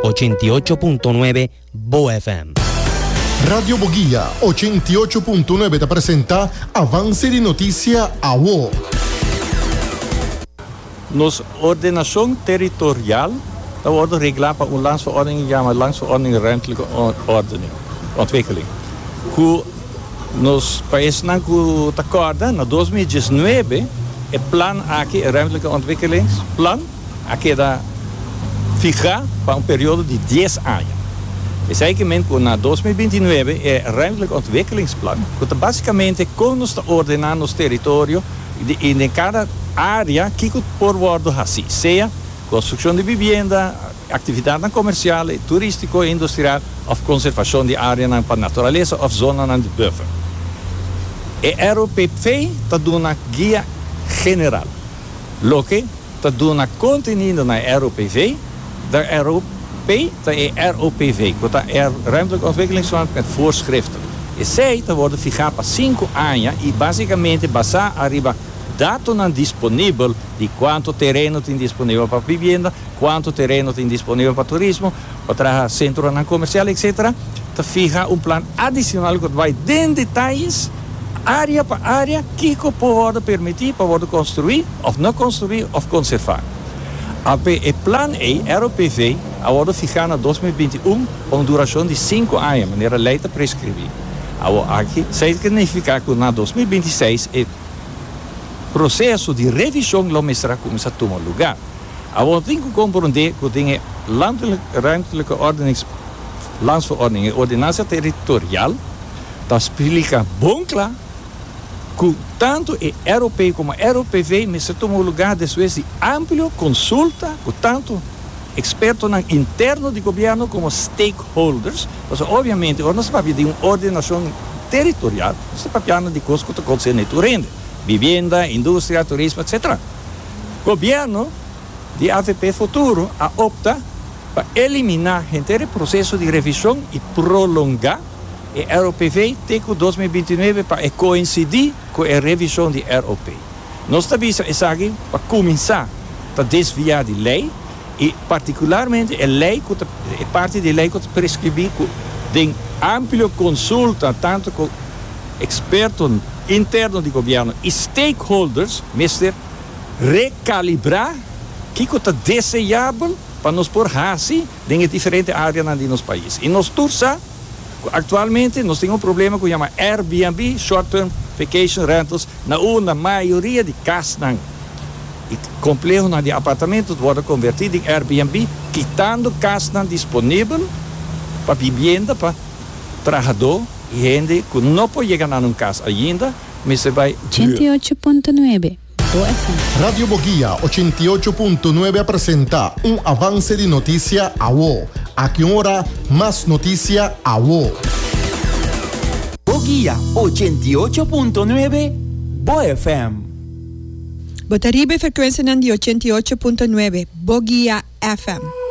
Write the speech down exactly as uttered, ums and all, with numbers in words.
ochenta y ocho punto nueve Bo F M. Radio Boguía ochenta y ocho punto nueve te presenta Avance de Notícia A W O. Nos ordenação territorial, dat wordt geregeld per een landsverordening, ja, maar landsverordening ruimtelijke ordening, ontwikkeling. Que nos países não que te acorda, na dois mil e dezenove, o plano aqui, o ruimtelijke ontwikkelingsplan, aqui da fijar para um período de dez anos. Is eigenlijk que na dois mil e vinte e nove é ruimtelijk ontwikkelingsplan, que basicamente como nos ordenar nos território e em cada área que por worden assim, seja construção de vivenda, atividade comercial, turístico, industrial, ou conservação de área para a natureza, ou zona de buffer. E R O P V está dando uma guia general. Lo que está dando uma contenido na R O P V, da R O P está é R O P V, que é ruimtelijke ontwikkelingsplan met voorschriften. E zij worden fixados para cinco anos e basicamente basar arriba dados não disponível de quanto terreno tem disponível para vivenda, quanto terreno tem disponível para turismo, para centro comercial, etcétera. Te fija um plano adicional que vai em detalhes, área para área, que pode permitir para construir, ou não construir, ou conservar. O plano E, R O P V, vai ficar em dois mil e vinte e um com duração de cinco anos, de maneira lei de prescrever. Aqui, significa que na dois mil e vinte e seis, processo de revisão lo mestra começa a tomar lugar. A gente tem que compreender que tem ruimtelijke ordenings, landsverordening, ordenança territorial, dat explica bem claro que tanto o R O P como o R O P V mestra tomar lugar depois de ampla consulta com tanto expertos interno do governo como stakeholders. Então, obviamente, nós estamos falando de uma ordenação territorial, nós estamos falando de coisas que acontecem no terreno. Vivienda, indústria, turismo, etcétera. O governo de A V P Futuro a opta para eliminar o processo de revisão e prolongar o R O P V até dois mil e vinte e nove para coincidir com a revisão de R O P. Nós estamos aqui para começar a desviar de lei e particularmente a lei, a parte da lei que prescreve de ampla consulta tanto com expertos interno do governo e stakeholders, mister recalibrar o que é desejável para nos pôr assim em diferentes áreas de nosso país. E nós tursa, atualmente, nós temos um problema que se chama Airbnb, Short Term Vacation Rentals, na uma maioria de casas. E complexo de apartamentos pode convertido em Airbnb, quitando casas disponíveis para vivenda, para trabalhador e gente que não pode chegar a uma casa ainda, mas você vai... ochenta y ocho punto nueve Bo F M. Radio Boguía ochenta y ocho punto nueve apresenta um avance de notícia A W O. Aqui hora, mais notícia A W O. Boguía ochenta y ocho punto nueve Bo F M. Botaribe frequência de ochenta y ocho punto nueve Boguía F M.